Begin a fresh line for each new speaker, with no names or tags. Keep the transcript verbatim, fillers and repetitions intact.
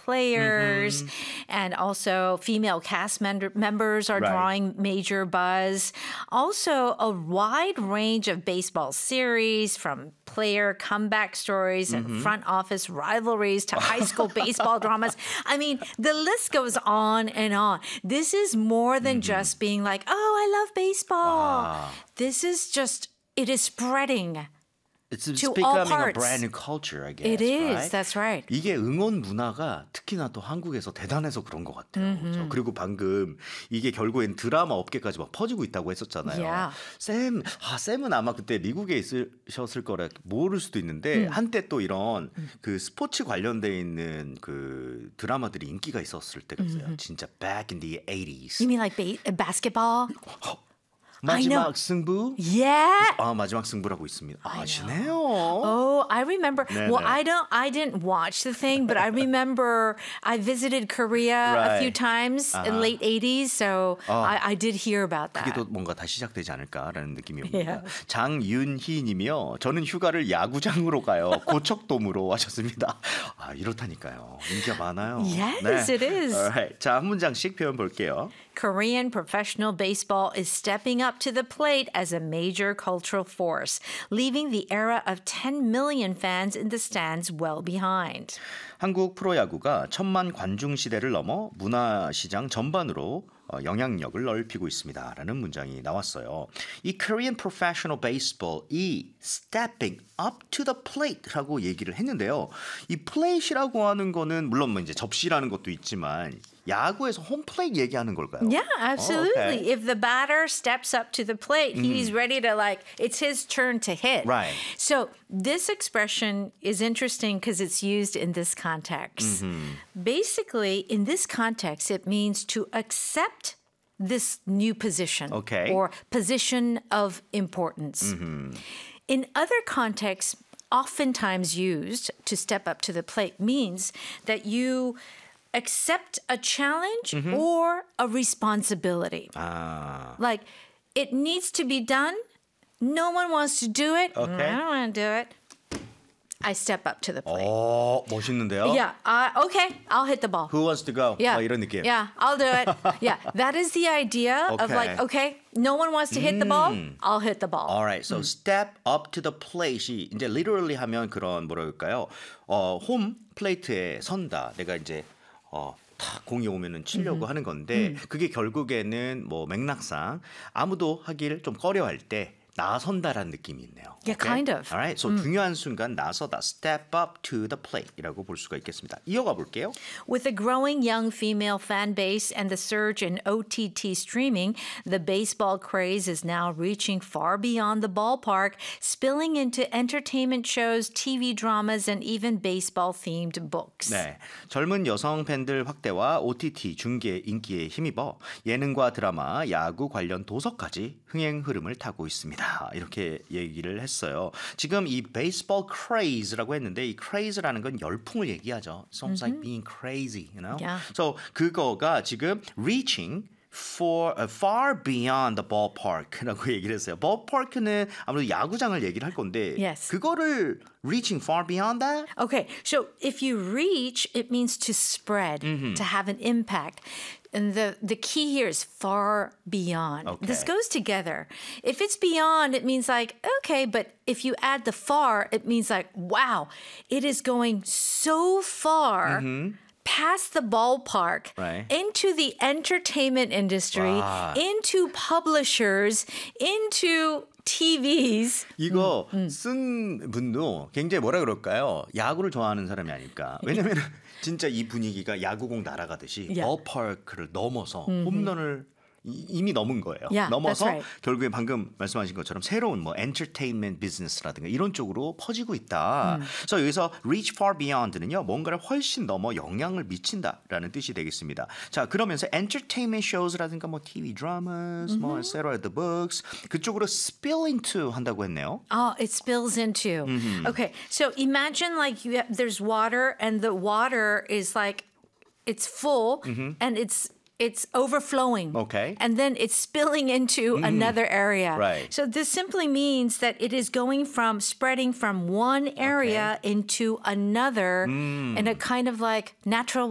players,
mm-hmm.
and also female cast mem- members are
Right.
drawing major buzz. Also, a wide range of baseball series from player comeback stories and
Mm-hmm.
front office rivalries to high school baseball dramas. I mean, the list goes on and on. This is more than
Mm-hmm.
just being like, oh, I love baseball.
Wow.
This is just, it is spreading.
It's
to
becoming
all
a
parts.
brand new culture, I guess.
It is.
Right?
That's right.
이게 응원 문화가 특히나 또 한국에서 대단해서 그런 것 같아요. 그렇죠? 그리고 방금 이게 결국엔 드라마 업계까지 막 퍼지고 있다고 했었잖아요.
Yeah.
쌤, 아, 쌤은 아마 그때 미국에 있으셨을 거라 모를 수도 있는데 한때 또 이런 그 스포츠 관련돼 있는 그 드라마들이 인기가 있었을 때가 있어요. 진짜 back in the eighties.
You mean like ba- basketball?
마지막 승부?
Yeah.
아, 마지막 승부라고 있습니다. 아시네요.
Oh, I remember.
네네.
Well, I don't. I didn't watch the thing, but I remember I visited Korea
Right.
a few times in
Uh-huh.
late eighties, so
어.
I, I did hear about
그게
that.
또 뭔가 다시 시작되지 않을까라는 느낌이 옵니다.
Yeah.
장윤희 님이요. 저는 휴가를 야구장으로 가요. 고척돔으로 하셨습니다. 아, 이렇다니까요. 인기가 많아요.
Yes, it is.
Alright. 자, 한 문장씩 표현 볼게요.
Korean professional baseball is stepping up to the plate as a major cultural force, leaving the era of ten million fans in the stands well behind.
한국 프로야구가 천만 관중 시대를 넘어 문화시장 전반으로 어, 영향력을 넓히고 있습니다라는 문장이 나왔어요. 이 Korean professional baseball 이 stepping up to the plate라고 얘기를 했는데요. 이 plate이라고 하는 거는 물론 뭐 이제 접시라는 것도 있지만 야구에서 홈플레이트 얘기하는 걸까요?
Yeah, absolutely.
Oh, okay.
If the batter steps up to the plate, he's ready to like, it's his turn to hit.
Right.
So this expression is interesting because it's used in this context. Basically, in this context, it means to accept this new position
Okay.
or position of importance. In other contexts, oftentimes used to step up to the plate means that you accept a challenge or a responsibility.
아,
Like, it needs to be done. No one wants to do it.
Okay.
I don't want to do it. I step up to the plate.
어, 멋있는데요?
Yeah. Uh, okay. I'll hit the ball.
Who wants to go?
Yeah.
막 이런 느낌.
Yeah, I'll do it. Yeah, that is the idea of
Okay.
like, okay, no one wants to hit the ball. I'll hit the ball.
Alright, so step up to the plate이 이제 literally 하면 그런 뭐라 그럴까요? 어, 홈 플레이트에 선다. 내가 이제 어, 탁 공이 오면은 치려고 하는 건데 그게 결국에는 뭐 맥락상 아무도 하기를 좀 꺼려할 때 나선다라는 느낌이 있네요.
Yeah, kind of.
Alright, so 중요한 순간 나서다, step up to the plate이라고 볼 수가 있겠습니다. 이어가 볼게요.
With a growing young female fan base and the surge in O T T streaming, the baseball craze is now reaching far beyond the ballpark, spilling into entertainment shows, T V dramas, and even baseball-themed books.
네, 젊은 여성 팬들 확대와 오티티 중계 인기에 힘입어 예능과 드라마, 야구 관련 도서까지 흥행 흐름을 타고 있습니다. 이렇게 얘기를 했어요. 지금 이 baseball craze라고 했는데 이 craze라는 건 열풍을 얘기하죠. Sounds like being crazy, you know?
Yeah.
So 그거가 지금 reaching for uh, far beyond the ballpark라고 얘기를 했어요. ballpark는 아무래도 야구장을 얘기를 할 건데
Yes.
그거를 reaching far beyond that?
Okay, so if you reach, it means to spread, to have an impact. And the, the key here is far beyond.
Okay.
This goes together. If it's beyond, it means like, okay, but if you add the far, it means like, wow, it is going so far past the ballpark,
Right.
into the entertainment industry,
Wow.
into publishers, into T Vs.
이거 쓴 분도 굉장히 뭐라 그럴까요? 야구를 좋아하는 사람이 아닐까. 왜냐면 진짜 이 분위기가 야구공 날아가듯이
Yeah.
버파크를 넘어서 홈런을 이- 이미 넘은 거예요.
Yeah,
넘어서
that's right.
결국에 방금 말씀하신 것처럼 새로운 뭐 엔터테인먼트 비즈니스라든가 이런 쪽으로 퍼지고 있다. 그래서 여기서 reach far beyond는요. 뭔가를 훨씬 넘어 영향을 미친다라는 뜻이 되겠습니다. 자, 그러면서 entertainment shows라든가 뭐 티비 dramas, 뭐 et cetera, the books 그쪽으로 spill into 한다고 했네요.
Oh, it spills into. Okay, so imagine like you have, there's water and the water is like it's full and it's it's overflowing.
Okay.
And then it's spilling into another area.
Right.
So this simply means that it is going from spreading from one area into another in a kind of like natural